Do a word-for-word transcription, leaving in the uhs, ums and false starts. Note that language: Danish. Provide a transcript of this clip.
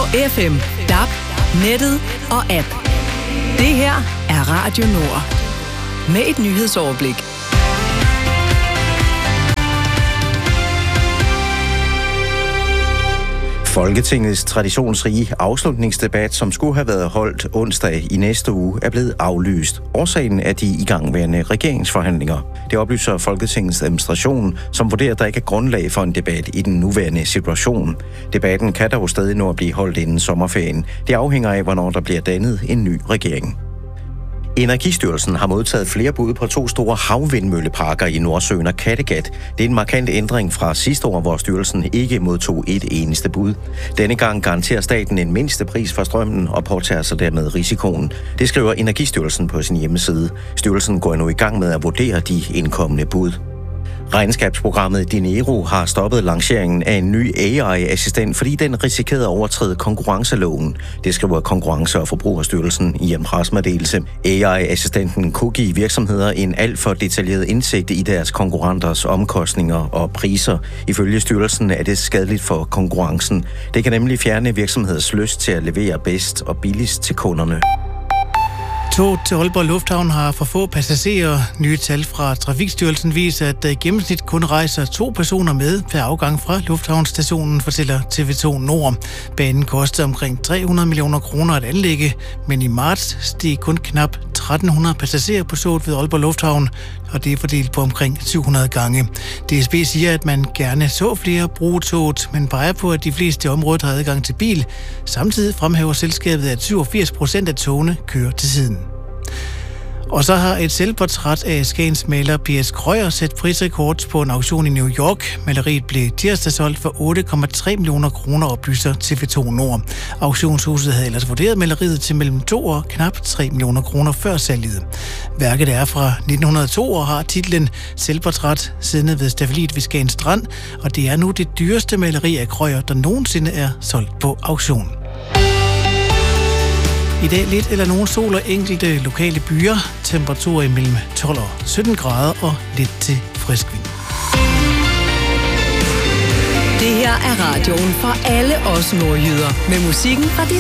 F M, D A B, nettet og app. Det her er Radio Nord. Med et nyhedsoverblik. Folketingets traditionsrige afslutningsdebat, som skulle have været holdt onsdag i næste uge, er blevet aflyst. Årsagen er de igangværende regeringsforhandlinger. Det oplyser Folketingets administration, som vurderer, at der ikke er grundlag for en debat i den nuværende situation. Debatten kan dog stadig nå at blive holdt inden sommerferien. Det afhænger af, hvornår der bliver dannet en ny regering. Energistyrelsen har modtaget flere bud på to store havvindmølleparker i Nordsøen og Kattegat. Det er en markant ændring fra sidste år, hvor styrelsen ikke modtog et eneste bud. Denne gang garanterer staten en mindste pris for strømmen og påtager sig dermed risikoen. Det skriver Energistyrelsen på sin hjemmeside. Styrelsen går nu i gang med at vurdere de indkommende bud. Regnskabsprogrammet Dinero har stoppet lanceringen af en ny A I-assistent, fordi den risikerede at overtræde konkurrenceloven. Det skriver Konkurrence- og Forbrugerstyrelsen i en pressemeddelelse. A I-assistenten kunne give virksomheder en alt for detaljeret indsigt i deres konkurrenters omkostninger og priser. Ifølge styrelsen er det skadeligt for konkurrencen. Det kan nemlig fjerne virksomheders lyst til at levere bedst og billigst til kunderne. Toget til Aalborg Lufthavn har for få passagerer. Nye tal fra Trafikstyrelsen viser, at der i gennemsnit kun rejser to personer med per afgang fra lufthavnsstationen, fortæller T V to Nord. Banen koster omkring tre hundrede millioner kroner at anlægge, men i marts steg kun knap tretten hundrede passagerer på toget ved Aalborg Lufthavn, og det er fordelt på omkring syv hundrede gange. D S B siger, at man gerne så flere bruge toget, men peger på, at de fleste i området har adgang til bil. Samtidig fremhæver selskabet, at syvogfirs procent af togene kører til siden. Og så har et selvportræt af Skagens maler P S Krøyer sat prisrekord på en auktion i New York. Maleriet blev tirsdag solgt for otte komma tre millioner kroner, oplyser T V to Nord. Auktionshuset havde ellers vurderet maleriet til mellem to og knap tre millioner kroner før salget. Værket er fra nitten hundrede og to og har titlen Selvportræt siddende ved Staffeliet ved Skagens Strand, og det er nu det dyreste maleri af Krøyer, der nogensinde er solgt på auktion. I dag lidt eller nogen sol og enkelte lokale byer. Temperaturer imellem tolv og sytten grader og lidt til frisk vind. Det her er radioen for alle os nordjyder. Med musikken fra din